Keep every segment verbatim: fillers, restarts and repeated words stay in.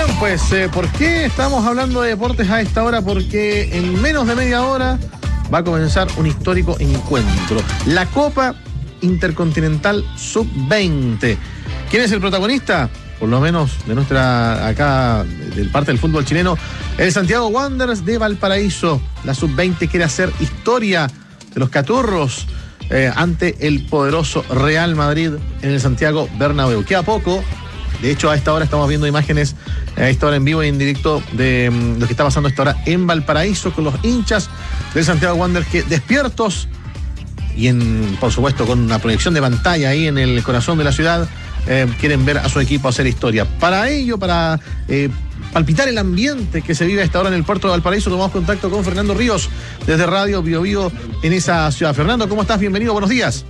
Bien, pues, eh, ¿por qué estamos hablando de deportes a esta hora? Porque en menos de media hora va a comenzar un histórico encuentro. La Copa Intercontinental sub veinte. ¿Quién es el protagonista? Por lo menos de nuestra, acá, de parte del fútbol chileno, el Santiago Wanderers de Valparaíso. La sub veinte quiere hacer historia de los caturros eh, ante el poderoso Real Madrid en el Santiago Bernabéu. Queda poco. De hecho, a esta hora estamos viendo imágenes, a esta hora en vivo y en directo, de um, lo que está pasando a esta hora en Valparaíso con los hinchas del Santiago Wanderers que despiertos y, en, por supuesto, con una proyección de pantalla ahí en el corazón de la ciudad, eh, quieren ver a su equipo hacer historia. Para ello, para eh, palpitar el ambiente que se vive a esta hora en el puerto de Valparaíso, tomamos contacto con Fernando Ríos desde Radio Bio Bio en esa ciudad. Fernando, ¿cómo estás? Bienvenido, buenos días.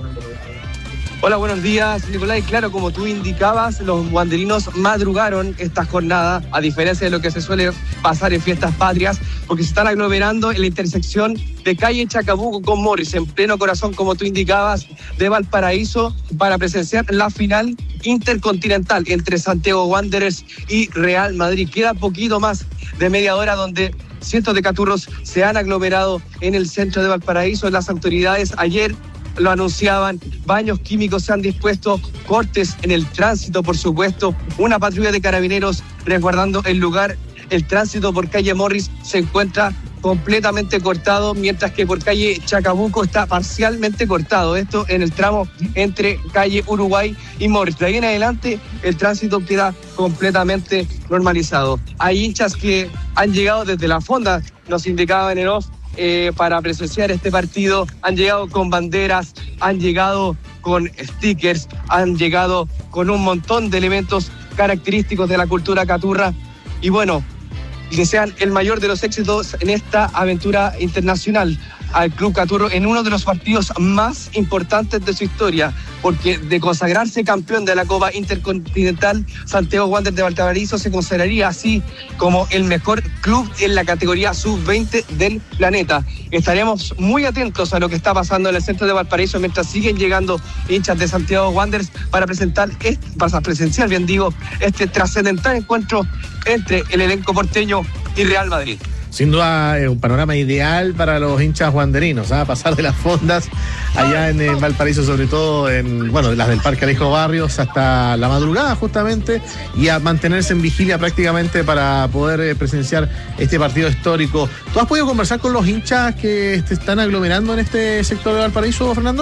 Hola, buenos días, Nicolás. Claro, como tú indicabas, los wanderinos madrugaron esta jornada, a diferencia de lo que se suele pasar en fiestas patrias, porque se están aglomerando en la intersección de calle Chacabuco con Morris, en pleno corazón, como tú indicabas, de Valparaíso, para presenciar la final intercontinental entre Santiago Wanderers y Real Madrid. Queda poquito más de media hora donde cientos de caturros se han aglomerado en el centro de Valparaíso. Las autoridades ayer lo anunciaban, baños químicos se han dispuesto, cortes en el tránsito, por supuesto, una patrulla de carabineros resguardando el lugar. El tránsito por calle Morris se encuentra completamente cortado, mientras que por calle Chacabuco está parcialmente cortado. Esto en el tramo entre calle Uruguay y Morris. De ahí en adelante el tránsito queda completamente normalizado. Hay hinchas que han llegado desde la fonda, nos indicaban en off, Eh, para presenciar este partido. Han llegado con banderas, han llegado con stickers, han llegado con un montón de elementos característicos de la cultura caturra. Y bueno, desean el mayor de los éxitos en esta aventura internacional al Club Caturro en uno de los partidos más importantes de su historia, porque de consagrarse campeón de la Copa Intercontinental, Santiago Wanderers de Valparaíso se consideraría así como el mejor club en la categoría sub veinte del planeta. Estaremos muy atentos a lo que está pasando en el centro de Valparaíso mientras siguen llegando hinchas de Santiago Wanderers para presentar, este, para presenciar, bien digo, este trascendental encuentro entre el elenco porteño y Real Madrid. Sin duda, eh, un panorama ideal para los hinchas wanderinos, ¿eh? Pasar de las fondas allá en, en Valparaíso, sobre todo en, bueno, las del Parque Alejo Barrios, hasta la madrugada justamente, y a mantenerse en vigilia prácticamente para poder eh, presenciar este partido histórico. ¿Tú has podido conversar con los hinchas que se están aglomerando en este sector de Valparaíso, Fernando?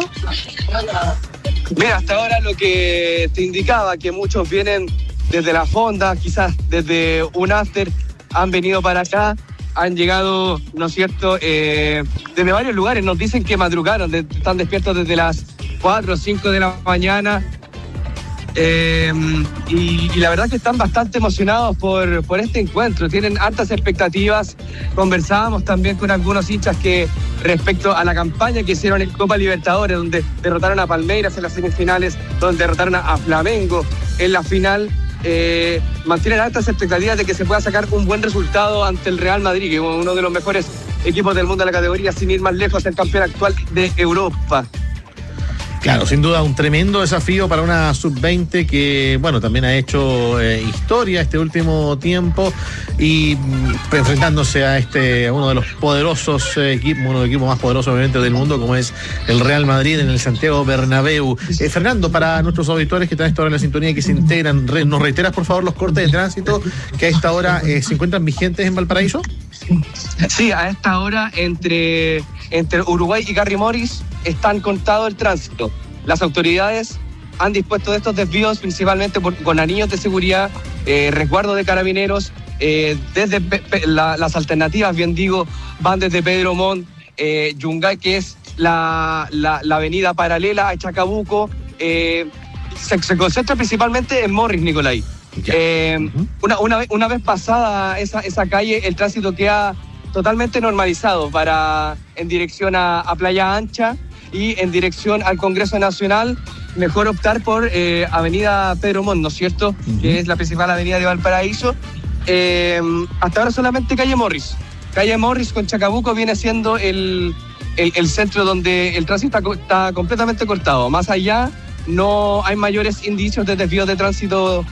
Mira, hasta ahora lo que te indicaba, que muchos vienen desde la fonda, quizás desde un after, han venido para acá. Han llegado, ¿no es cierto?, eh, desde varios lugares. Nos dicen que madrugaron, de, están despiertos desde las cuatro o cinco de la mañana. Eh, y, y la verdad que están bastante emocionados por, por este encuentro. Tienen hartas expectativas. Conversábamos también con algunos hinchas que respecto a la campaña que hicieron en Copa Libertadores, donde derrotaron a Palmeiras en las semifinales, donde derrotaron a, a Flamengo en la final. Eh, mantienen altas expectativas de que se pueda sacar un buen resultado ante el Real Madrid, que es uno de los mejores equipos del mundo de la categoría, sin ir más lejos, el campeón actual de Europa. Claro, sin duda un tremendo desafío para una sub veinte que, bueno, también ha hecho eh, historia este último tiempo y mm, enfrentándose a este a uno de los poderosos eh, equipos, uno de los equipos más poderosos obviamente del mundo, como es el Real Madrid en el Santiago Bernabéu. Eh, Fernando, para nuestros auditores que están a esta hora en la sintonía y que se integran, re, ¿nos reiteras por favor los cortes de tránsito que a esta hora eh, se encuentran vigentes en Valparaíso? Sí, a esta hora entre, entre Uruguay y Garry Morris están contados el tránsito. Las autoridades han dispuesto de estos desvíos principalmente por, con anillos de seguridad, eh, resguardo de carabineros, eh, desde pe, pe, la, las alternativas, bien digo, van desde Pedro Montt, eh, Yungay, que es la, la, la avenida paralela a Chacabuco, eh, se, se concentra principalmente en Morris, Nicolai. Eh, uh-huh. una, una, vez, una vez pasada esa, esa calle, el tránsito queda totalmente normalizado para en dirección a, a Playa Ancha y en dirección al Congreso Nacional. Mejor optar por eh, Avenida Pedro Montt, ¿no es cierto? Uh-huh. Que es la principal avenida de Valparaíso. Eh, hasta ahora solamente calle Morris. Calle Morris con Chacabuco viene siendo el, el, el centro donde el tránsito está, está completamente cortado. Más allá no hay mayores indicios de desvío de tránsito